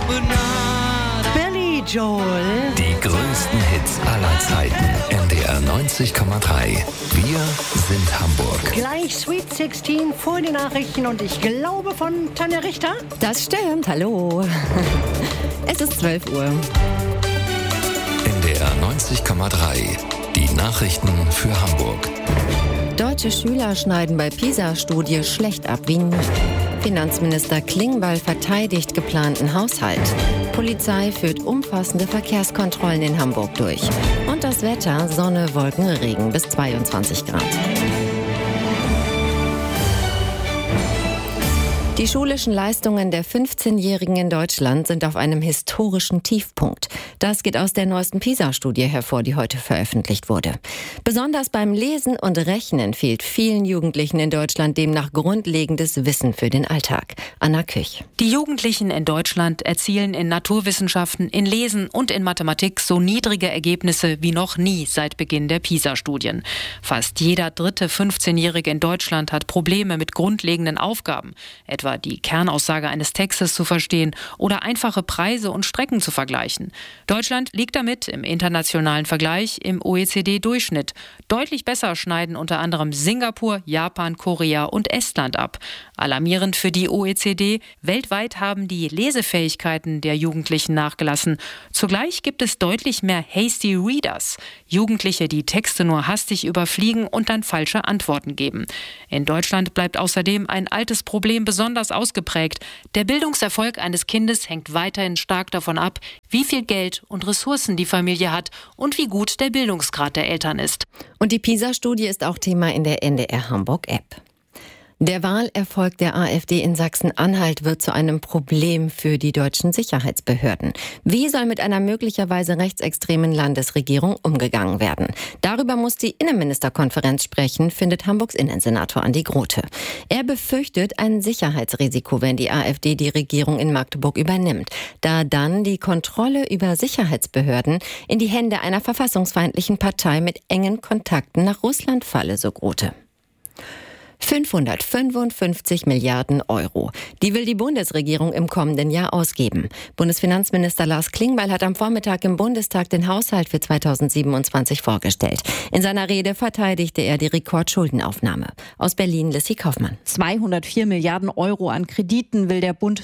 Billy Joel. Die größten Hits aller Zeiten. NDR 90,3. Wir sind Hamburg. Gleich Sweet 16 vor den Nachrichten und ich glaube von Tanja Richter. Das stimmt, hallo. Es ist 12 Uhr. NDR 90,3. Die Nachrichten für Hamburg. Deutsche Schüler schneiden bei PISA-Studie schlecht ab. Wien. Finanzminister Klingbeil verteidigt geplanten Haushalt. Polizei führt umfassende Verkehrskontrollen in Hamburg durch. Und das Wetter: Sonne, Wolken, Regen bis 22 Grad. Die schulischen Leistungen der 15-Jährigen in Deutschland sind auf einem historischen Tiefpunkt. Das geht aus der neuesten PISA-Studie hervor, die heute veröffentlicht wurde. Besonders beim Lesen und Rechnen fehlt vielen Jugendlichen in Deutschland demnach grundlegendes Wissen für den Alltag. Anna Küch. Die Jugendlichen in Deutschland erzielen in Naturwissenschaften, in Lesen und in Mathematik so niedrige Ergebnisse wie noch nie seit Beginn der PISA-Studien. Fast jeder dritte 15-Jährige in Deutschland hat Probleme mit grundlegenden Aufgaben, etwa die Kernaussage eines Textes zu verstehen oder einfache Preise und Strecken zu vergleichen. Deutschland liegt damit im internationalen Vergleich im OECD-Durchschnitt. Deutlich besser schneiden unter anderem Singapur, Japan, Korea und Estland ab. Alarmierend für die OECD: weltweit haben die Lesefähigkeiten der Jugendlichen nachgelassen. Zugleich gibt es deutlich mehr Hasty Readers, Jugendliche, die Texte nur hastig überfliegen und dann falsche Antworten geben. In Deutschland bleibt außerdem ein altes Problem besonders ausgeprägt. Der Bildungserfolg eines Kindes hängt weiterhin stark davon ab, wie viel Geld und Ressourcen die Familie hat und wie gut der Bildungsgrad der Eltern ist. Und die PISA-Studie ist auch Thema in der NDR Hamburg-App. Der Wahlerfolg der AfD in Sachsen-Anhalt wird zu einem Problem für die deutschen Sicherheitsbehörden. Wie soll mit einer möglicherweise rechtsextremen Landesregierung umgegangen werden? Darüber muss die Innenministerkonferenz sprechen, findet Hamburgs Innensenator Andi Grote. Er befürchtet ein Sicherheitsrisiko, wenn die AfD die Regierung in Magdeburg übernimmt, da dann die Kontrolle über Sicherheitsbehörden in die Hände einer verfassungsfeindlichen Partei mit engen Kontakten nach Russland falle, so Grote. 555 Milliarden Euro. Die will die Bundesregierung im kommenden Jahr ausgeben. Bundesfinanzminister Lars Klingbeil hat am Vormittag im Bundestag den Haushalt für 2027 vorgestellt. In seiner Rede verteidigte er die Rekordschuldenaufnahme. Aus Berlin Lissy Kaufmann. 204 Milliarden Euro an Krediten will der Bund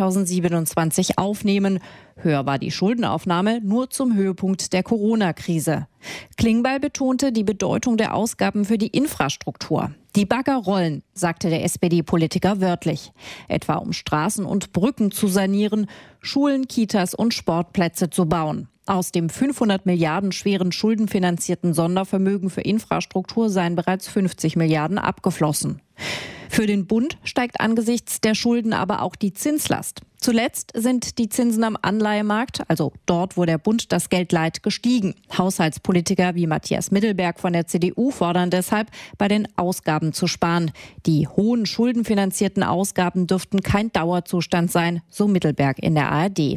2027 aufnehmen. Höher war die Schuldenaufnahme nur zum Höhepunkt der Corona-Krise. Klingbeil betonte die Bedeutung der Ausgaben für die Infrastruktur. Die Bagger rollen, sagte der SPD-Politiker wörtlich. Etwa um Straßen und Brücken zu sanieren, Schulen, Kitas und Sportplätze zu bauen. Aus dem 500 Milliarden schweren schuldenfinanzierten Sondervermögen für Infrastruktur seien bereits 50 Milliarden abgeflossen. Für den Bund steigt angesichts der Schulden aber auch die Zinslast. Zuletzt sind die Zinsen am Anleihemarkt, also dort, wo der Bund das Geld leiht, gestiegen. Haushaltspolitiker wie Matthias Middelberg von der CDU fordern deshalb, bei den Ausgaben zu sparen. Die hohen schuldenfinanzierten Ausgaben dürften kein Dauerzustand sein, so Middelberg in der ARD.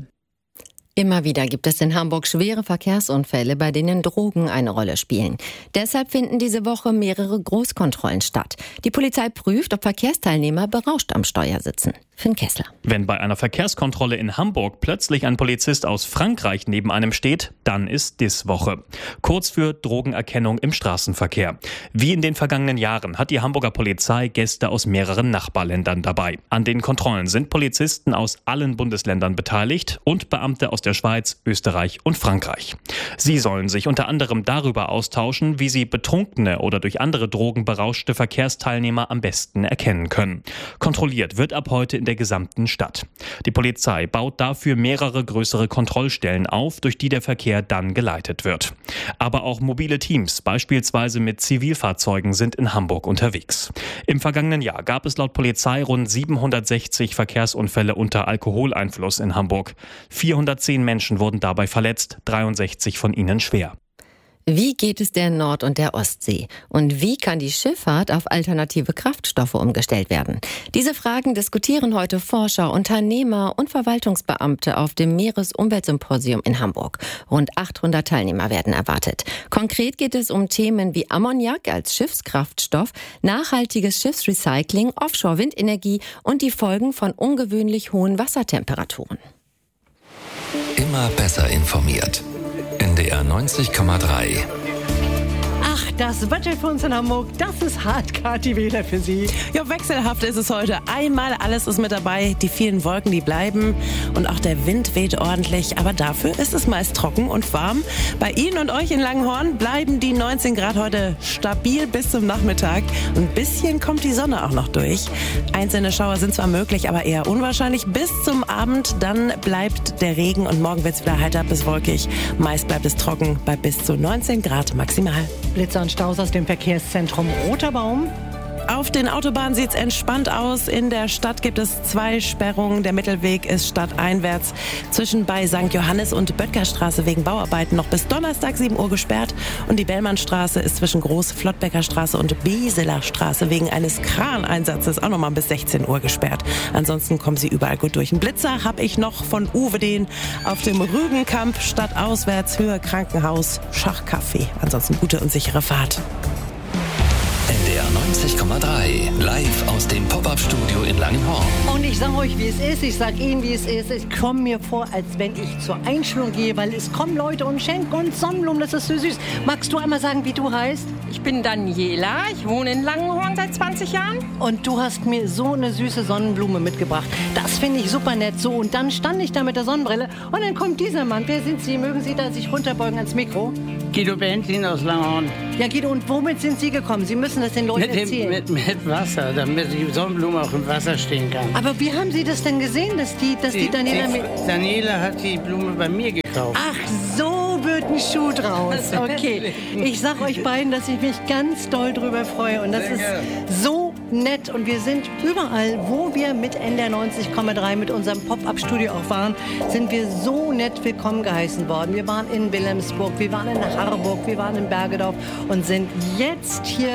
Immer wieder gibt es in Hamburg schwere Verkehrsunfälle, bei denen Drogen eine Rolle spielen. Deshalb finden diese Woche mehrere Großkontrollen statt. Die Polizei prüft, ob Verkehrsteilnehmer berauscht am Steuer sitzen. Finn Kessler. Wenn bei einer Verkehrskontrolle in Hamburg plötzlich ein Polizist aus Frankreich neben einem steht, dann ist DIS-Woche. Kurz für Drogenerkennung im Straßenverkehr. Wie in den vergangenen Jahren hat die Hamburger Polizei Gäste aus mehreren Nachbarländern dabei. An den Kontrollen sind Polizisten aus allen Bundesländern beteiligt und Beamte aus der Schweiz, Österreich und Frankreich. Sie sollen sich unter anderem darüber austauschen, wie sie betrunkene oder durch andere Drogen berauschte Verkehrsteilnehmer am besten erkennen können. Kontrolliert wird ab heute in der gesamten Stadt. Die Polizei baut dafür mehrere größere Kontrollstellen auf, durch die der Verkehr dann geleitet wird. Aber auch mobile Teams, beispielsweise mit Zivilfahrzeugen, sind in Hamburg unterwegs. Im vergangenen Jahr gab es laut Polizei rund 760 Verkehrsunfälle unter Alkoholeinfluss in Hamburg. 410 Menschen wurden dabei verletzt, 63 von ihnen schwer. Wie geht es der Nord- und der Ostsee? Und wie kann die Schifffahrt auf alternative Kraftstoffe umgestellt werden? Diese Fragen diskutieren heute Forscher, Unternehmer und Verwaltungsbeamte auf dem Meeresumweltsymposium in Hamburg. Rund 800 Teilnehmer werden erwartet. Konkret geht es um Themen wie Ammoniak als Schiffskraftstoff, nachhaltiges Schiffsrecycling, Offshore-Windenergie und die Folgen von ungewöhnlich hohen Wassertemperaturen. immer besser informiert. NDR 90,3. Ach, das Wetter für uns in Hamburg, das ist hart, Kathi Wehler für Sie. Ja, wechselhaft ist es heute. Einmal alles ist mit dabei. Die vielen Wolken, die bleiben. Und auch der Wind weht ordentlich. Aber dafür ist es meist trocken und warm. Bei Ihnen und euch in Langenhorn bleiben die 19 Grad heute stabil bis zum Nachmittag. Ein bisschen kommt die Sonne auch noch durch. Einzelne Schauer sind zwar möglich, aber eher unwahrscheinlich. Bis zum Abend, dann bleibt der Regen und morgen wird es wieder heiter bis wolkig. Meist bleibt es trocken bei bis zu 19 Grad maximal. Blitzer und Staus aus dem Verkehrszentrum Roter Baum. Auf den Autobahnen sieht es entspannt aus. In der Stadt gibt es 2 Sperrungen. Der Mittelweg ist stadteinwärts zwischen bei St. Johannes und Böttgerstraße wegen Bauarbeiten noch bis Donnerstag 7 Uhr gesperrt. Und die Bellmannstraße ist zwischen Groß-Flottbecker-Straße und Beseler Straße wegen eines Kraneinsatzes auch nochmal bis 16 Uhr gesperrt. Ansonsten kommen Sie überall gut durch. Einen Blitzer habe ich noch von Uwe Den auf dem Rügenkamp stadtauswärts, Höhe Krankenhaus, Schachcafé. Ansonsten gute und sichere Fahrt. NDR 90,3. Live aus dem Pop-Up-Studio in Langenhorn. Und ich sage euch, wie es ist. Ich sage Ihnen, wie es ist. Ich komme mir vor, als wenn ich zur Einschulung gehe, weil es kommen Leute und schenken uns Sonnenblumen. Das ist so süß. Magst du einmal sagen, wie du heißt? Ich bin Daniela. Ich wohne in Langenhorn seit 20 Jahren. Und du hast mir so eine süße Sonnenblume mitgebracht. Das finde ich super nett so. Und dann stand ich da mit der Sonnenbrille und dann kommt dieser Mann. Wer sind Sie? Mögen Sie da sich runterbeugen ans Mikro? Guido Bentlin aus Langenhorn. Ja, Guido, und womit sind Sie gekommen? Sie müssen das den Leuten erzählen. Mit Wasser, damit die Sonnenblume auch im Wasser stehen kann. Aber wie haben Sie das denn gesehen, dass die Daniela mit... Daniela hat die Blume bei mir gekauft. Ach, so wird ein Schuh draus. Okay, ich sag euch beiden, dass ich mich ganz doll drüber freue. Und das ist so nett. Und wir sind überall, wo wir mit NDR 90,3 mit unserem Pop-Up-Studio auch waren, sind wir so nett willkommen geheißen worden. Wir waren in Wilhelmsburg, wir waren in Harburg, wir waren in Bergedorf und sind jetzt hier